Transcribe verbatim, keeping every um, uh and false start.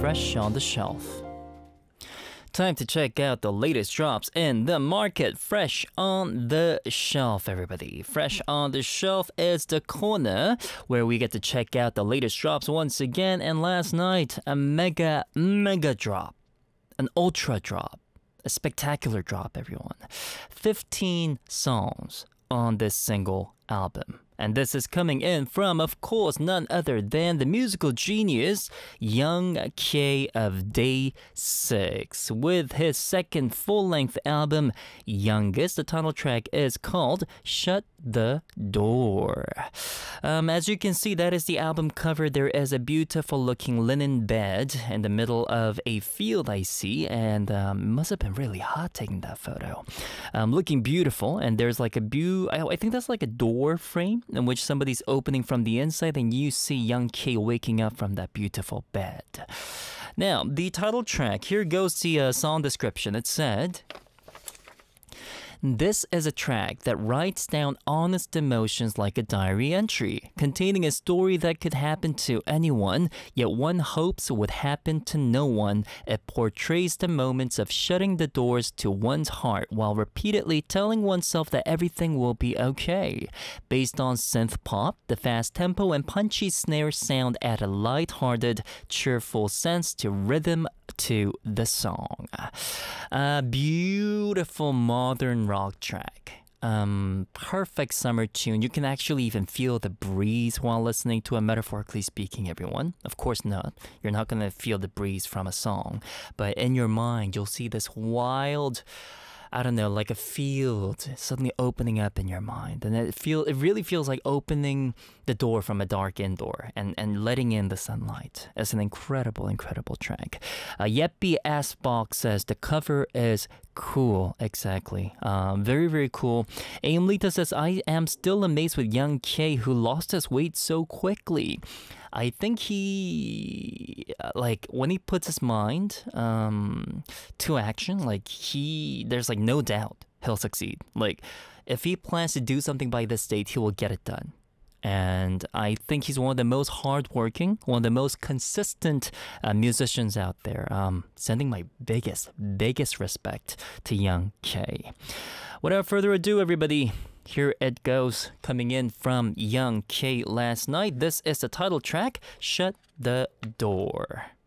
fresh on the shelf. Time to check out the latest drops in the market. Fresh on the shelf, everybody. Fresh on the shelf is the corner where we get to check out the latest drops once again. And last night, a mega, mega drop. An ultra drop. A spectacular drop, everyone. fifteen songs on this single album. And this is coming in from, of course, none other than the musical genius Young K of Day six. With his second full-length album, Youngest, the title track is called Shut the Door. Um, as you can see, that is the album cover. There is a beautiful-looking linen bed in the middle of a field, I see, and um, it must have been really hot taking that photo. Um, looking beautiful, and there's like a beau- I, I think that's like a door frame in which somebody's opening from the inside, and you see Young K waking up from that beautiful bed. Now, the title track, here goes the uh, song description. It said, "This is a track that writes down honest emotions like a diary entry, containing a story that could happen to anyone, yet one hopes would happen to no one. It portrays the moments of shutting the doors to one's heart while repeatedly telling oneself that everything will be okay. Based on synth pop, the fast tempo and punchy snare sound add a light-hearted, cheerful sense to rhythm to the song." A beautiful modern rock track. Um, perfect summer tune. You can actually even feel the breeze while listening to it, metaphorically speaking, everyone. Of course not. You're not going to feel the breeze from a song. But in your mind, you'll see this wild, I don't know, like a field suddenly opening up in your mind. And it feel it really feels like opening the door from a dark indoor and, and letting in the sunlight. It's an incredible, incredible track. Uh, Yeppy Asbach says the cover is cool. Exactly. Um, very, very cool. Aim Lita says, "I am still amazed with Young K, who lost his weight so quickly. I think he, like, when he puts his mind um, to action, like, he, there's, like, no doubt he'll succeed. Like, if he plans to do something by this date, he will get it done. And I think he's one of the most hardworking, one of the most consistent uh, musicians out there. Um, sending my biggest, biggest respect to Young K. Without further ado, everybody, here it goes, coming in from Young K last night. This is the title track, Shut the Door.